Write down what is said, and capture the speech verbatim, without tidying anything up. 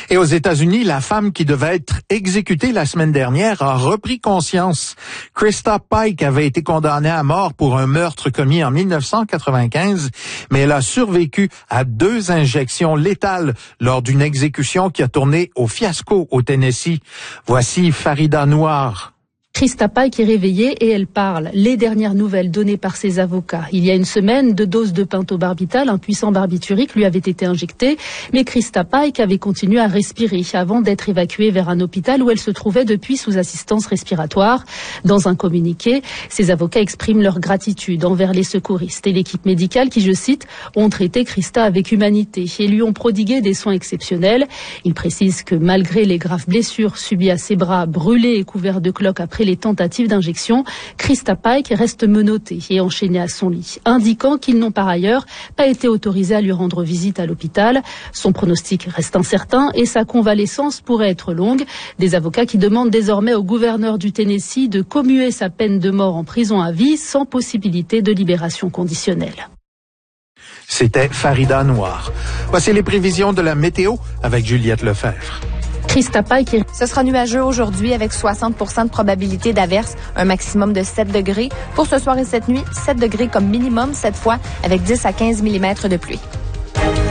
Et aux États-Unis, la femme qui devait être exécutée la semaine dernière a repris conscience. Krista Pike avait été condamnée à mort pour un meurtre commis en mille neuf cent quatre-vingt-quinze, mais elle a survécu à deux injections létales lors d'une exécution qui a tourné au fiasco au Tennessee. Voici Farida Noir. Krista Pike est réveillée et elle parle. Les dernières nouvelles données par ses avocats. Il y a une semaine, deux doses de pentobarbital, un puissant barbiturique, lui avaient été injectées, mais Krista Pike avait continué à respirer avant d'être évacuée vers un hôpital où elle se trouvait depuis sous assistance respiratoire. Dans un communiqué, ses avocats expriment leur gratitude envers les secouristes et l'équipe médicale qui, je cite, ont traité Krista avec humanité et lui ont prodigué des soins exceptionnels. Ils précisent que malgré les graves blessures subies à ses bras, brûlés et couverts de cloques après les tentatives d'injection, Krista Pike reste menottée et enchaînée à son lit, indiquant qu'ils n'ont par ailleurs pas été autorisés à lui rendre visite à l'hôpital. Son pronostic reste incertain et sa convalescence pourrait être longue. Des avocats qui demandent désormais au gouverneur du Tennessee de commuer sa peine de mort en prison à vie sans possibilité de libération conditionnelle. C'était Farida Noir. Voici les prévisions de la météo avec Juliette Lefebvre. Krista Pike. Ce sera nuageux aujourd'hui avec soixante pour cent de probabilité d'averse, un maximum de sept degrés. Pour ce soir et cette nuit, sept degrés comme minimum cette fois avec dix à quinze millimètres de pluie.